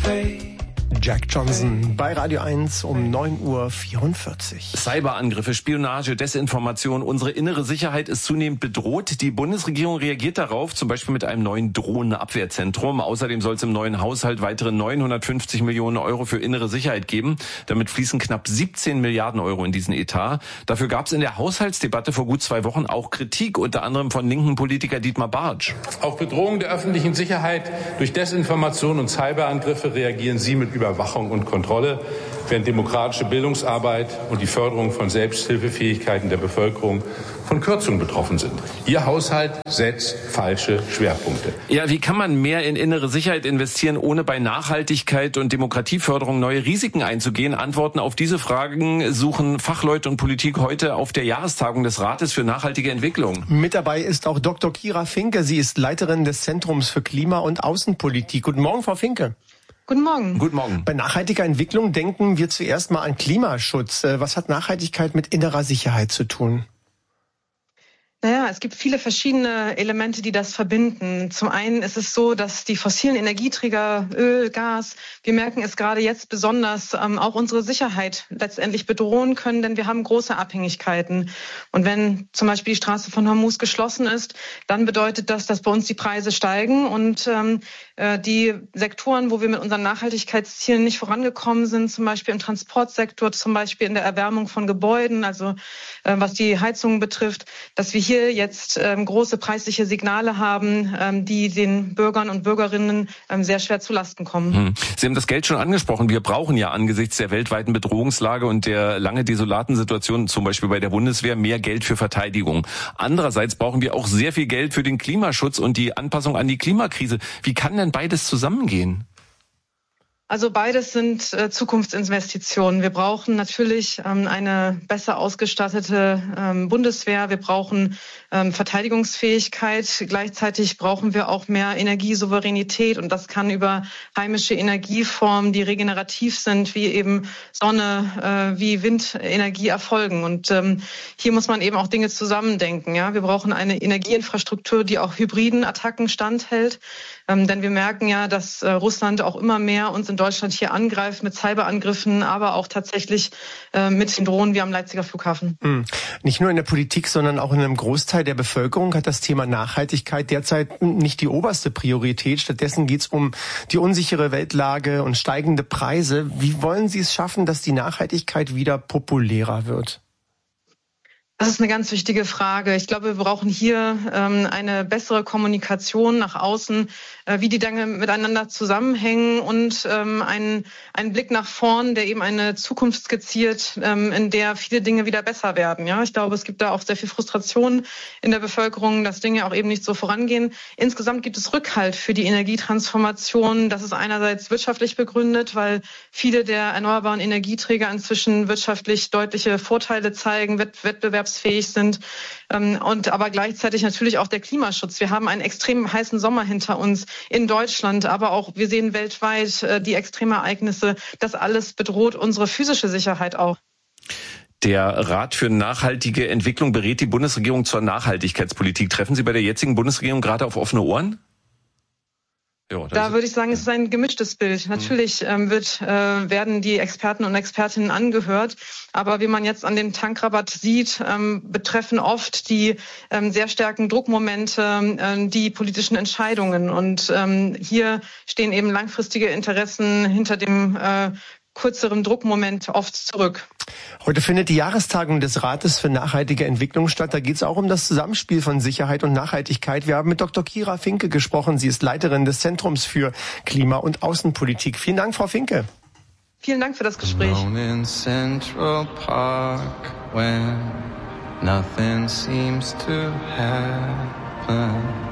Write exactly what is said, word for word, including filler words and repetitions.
Jack Johnson bei Radio eins um neun Uhr vierundvierzig. Cyberangriffe, Spionage, Desinformation. Unsere innere Sicherheit ist zunehmend bedroht. Die Bundesregierung reagiert darauf, zum Beispiel mit einem neuen Drohnenabwehrzentrum. Außerdem soll es im neuen Haushalt weitere neunhundertfünfzig Millionen Euro für innere Sicherheit geben. Damit fließen knapp siebzehn Milliarden Euro in diesen Etat. Dafür gab es in der Haushaltsdebatte vor gut zwei Wochen auch Kritik, unter anderem von linken Politiker Dietmar Bartsch. Auf Bedrohungen der öffentlichen Sicherheit durch Desinformation und Cyberangriffe reagieren Sie mit Überwachung und Kontrolle, während demokratische Bildungsarbeit und die Förderung von Selbsthilfefähigkeiten der Bevölkerung von Kürzungen betroffen sind. Ihr Haushalt setzt falsche Schwerpunkte. Ja, wie kann man mehr in innere Sicherheit investieren, ohne bei Nachhaltigkeit und Demokratieförderung neue Risiken einzugehen? Antworten auf diese Fragen suchen Fachleute und Politik heute auf der Jahrestagung des Rates für nachhaltige Entwicklung. Mit dabei ist auch Doktor Kira Finke. Sie ist Leiterin des Zentrums für Klima- und Außenpolitik. Guten Morgen, Frau Finke. Guten Morgen. Guten Morgen. Bei nachhaltiger Entwicklung denken wir zuerst mal an Klimaschutz. Was hat Nachhaltigkeit mit innerer Sicherheit zu tun? Naja, es gibt viele verschiedene Elemente, die das verbinden. Zum einen ist es so, dass die fossilen Energieträger, Öl, Gas, wir merken es gerade jetzt besonders, ähm, auch unsere Sicherheit letztendlich bedrohen können, denn wir haben große Abhängigkeiten. Und wenn zum Beispiel die Straße von Hormuz geschlossen ist, dann bedeutet das, dass bei uns die Preise steigen und ähm, äh, die Sektoren, wo wir mit unseren Nachhaltigkeitszielen nicht vorangekommen sind, zum Beispiel im Transportsektor, zum Beispiel in der Erwärmung von Gebäuden, also äh, was die Heizungen betrifft, dass wir hier jetzt ähm, große preisliche Signale haben, ähm, die den Bürgern und Bürgerinnen ähm, sehr schwer zu Lasten kommen. Hm. Sie haben das Geld schon angesprochen. Wir brauchen ja angesichts der weltweiten Bedrohungslage und der lange desolaten Situation, zum Beispiel bei der Bundeswehr, mehr Geld für Verteidigung. Andererseits brauchen wir auch sehr viel Geld für den Klimaschutz und die Anpassung an die Klimakrise. Wie kann denn beides zusammengehen? Also beides sind äh, Zukunftsinvestitionen. Wir brauchen natürlich ähm, eine besser ausgestattete ähm, Bundeswehr. Wir brauchen ähm, Verteidigungsfähigkeit. Gleichzeitig brauchen wir auch mehr Energiesouveränität. Und das kann über heimische Energieformen, die regenerativ sind, wie eben Sonne, äh, wie Windenergie erfolgen. Und ähm, hier muss man eben auch Dinge zusammendenken. Ja, wir brauchen eine Energieinfrastruktur, die auch hybriden Attacken standhält. Ähm, denn wir merken ja, dass äh, Russland auch immer mehr uns in Deutschland hier angreift mit Cyberangriffen, aber auch tatsächlich äh, mit den Drohnen wie am Leipziger Flughafen. Hm. Nicht nur in der Politik, sondern auch in einem Großteil der Bevölkerung hat das Thema Nachhaltigkeit derzeit nicht die oberste Priorität. Stattdessen geht es um die unsichere Weltlage und steigende Preise. Wie wollen Sie es schaffen, dass die Nachhaltigkeit wieder populärer wird? Das ist eine ganz wichtige Frage. Ich glaube, wir brauchen hier ähm, eine bessere Kommunikation nach außen, äh, wie die Dinge miteinander zusammenhängen und ähm, einen, einen Blick nach vorn, der eben eine Zukunft skizziert, ähm, in der viele Dinge wieder besser werden. Ja, ich glaube, es gibt da auch sehr viel Frustration in der Bevölkerung, dass Dinge auch eben nicht so vorangehen. Insgesamt gibt es Rückhalt für die Energietransformation. Das ist einerseits wirtschaftlich begründet, weil viele der erneuerbaren Energieträger inzwischen wirtschaftlich deutliche Vorteile zeigen, Wettbewerbs fähig sind und aber gleichzeitig natürlich auch der Klimaschutz. Wir haben einen extrem heißen Sommer hinter uns in Deutschland, aber auch wir sehen weltweit die Extremereignisse. Das alles bedroht unsere physische Sicherheit auch. Der Rat für nachhaltige Entwicklung berät die Bundesregierung zur Nachhaltigkeitspolitik. Treffen Sie bei der jetzigen Bundesregierung gerade auf offene Ohren? Ja, da würde ich sagen, es ist ein gemischtes Bild. Natürlich ähm, wird, äh, werden die Experten und Expertinnen angehört, aber wie man jetzt an dem Tankrabatt sieht, ähm, betreffen oft die ähm, sehr starken Druckmomente ähm, die politischen Entscheidungen. Und ähm, hier stehen eben langfristige Interessen hinter dem äh, kürzeren Druckmoment oft zurück. Heute findet die Jahrestagung des Rates für nachhaltige Entwicklung statt. Da geht es auch um das Zusammenspiel von Sicherheit und Nachhaltigkeit. Wir haben mit Doktor Kira Finke gesprochen. Sie ist Leiterin des Zentrums für Klima- und Außenpolitik. Vielen Dank, Frau Finke. Vielen Dank für das Gespräch. In Central Park, when nothing seems to happen.